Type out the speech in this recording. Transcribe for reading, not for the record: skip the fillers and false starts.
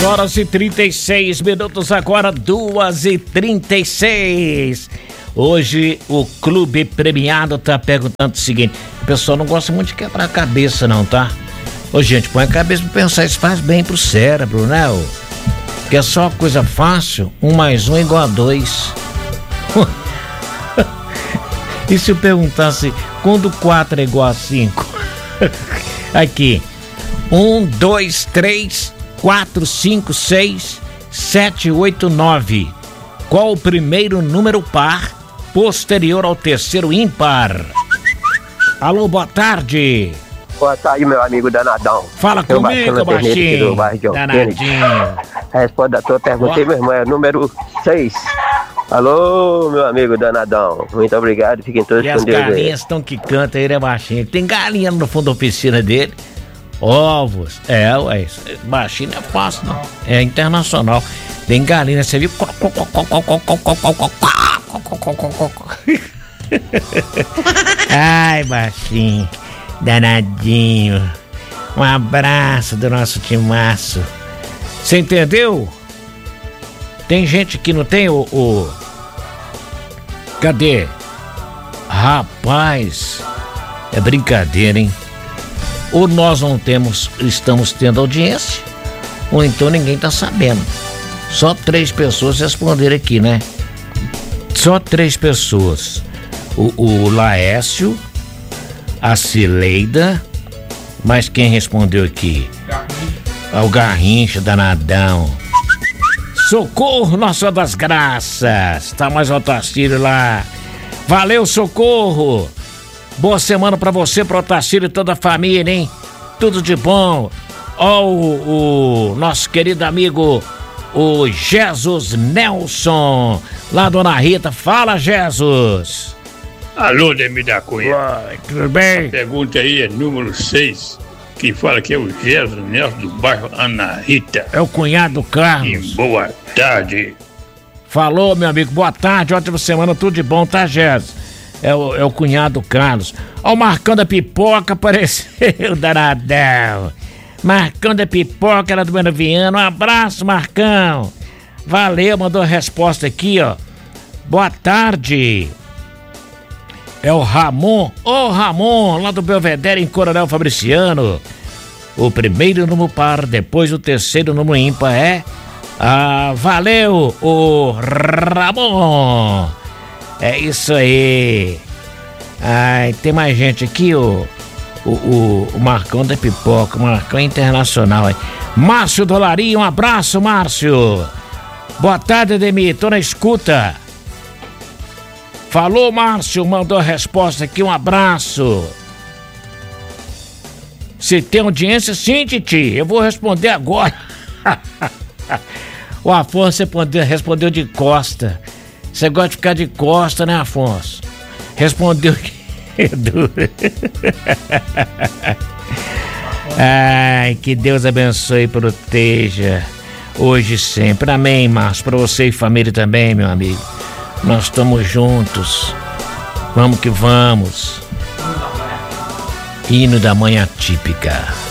2h36, agora 2h36. Hoje o clube premiado tá perguntando o seguinte: o pessoal não gosta muito de quebrar a cabeça não, tá? Ô gente, põe a cabeça pra pensar, isso faz bem pro cérebro, né? Porque é só coisa fácil, 1 mais 1 igual a 2. E se eu perguntasse quando 4 é igual a 5? Aqui, 1, 2, 3, 4, 5, 6, 7, 8, 9. Qual o primeiro número par posterior ao terceiro ímpar? Alô, boa tarde. Boa tarde, meu amigo Danadão. Fala comigo, baixinho. Danadinho. A resposta da tua pergunta, meu irmão, é número 6. Alô, meu amigo Danadão. Muito obrigado, fiquem todos com Deus. E as galinhas estão que cantam aí, né, baixinho? Tem galinha no fundo da oficina dele. Ovos. Ué, baixinho não é fácil, não. É internacional. Tem galinha, você viu? Ai, baixinho. Danadinho. Um abraço do nosso timaço. Você entendeu? Tem gente que não tem Cadê? Rapaz, é brincadeira, hein? Ou nós não estamos tendo audiência, ou então ninguém tá sabendo. Só 3 pessoas responderam aqui, né? Só 3 pessoas. O Laércio, a Cileida, mas quem respondeu aqui? O Garrincha, Danadão. Socorro, Nossa das Graças. Tá mais o Otacílio lá. Valeu, Socorro. Boa semana pra você, pro Otacílio e toda a família, hein? Tudo de bom. Ó, o nosso querido amigo, o Jesus Nelson, lá Dona Rita. Fala, Jesus. Alô, Demir da Cunha. Oi, tudo bem? A pergunta aí é número 6. Quem fala que é o Jesus Nelson do bairro Ana Rita. É o cunhado Carlos. E boa tarde. Falou, meu amigo, boa tarde, ótima semana, tudo de bom, tá, Jesus? É o cunhado Carlos. Ó, o Marcão da Pipoca apareceu, danadão. Marcão da Pipoca, era do Bueno Viana. Um abraço, Marcão. Valeu, mandou a resposta aqui, ó. Boa tarde. É o Ramon. Ô, Ramon, lá do Belvedere, em Coronel Fabriciano. O primeiro número par, depois o terceiro número ímpar é... valeu, o Ramon. É isso aí. Ai, tem mais gente aqui, o Marcão da Pipoca, Marcão Internacional. Márcio Dolarinho, um abraço, Márcio. Boa tarde, Ademir, tô na escuta. Falou, Márcio, mandou a resposta aqui, um abraço. Se tem audiência, sim, Titi, eu vou responder agora. O Afonso respondeu de costa. Você gosta de ficar de costa, né, Afonso? Respondeu que... Ai, que Deus abençoe e proteja hoje e sempre. Amém, Márcio, pra você e família também, meu amigo. Nós estamos juntos. Vamos que vamos. Hino da Manhã Típica.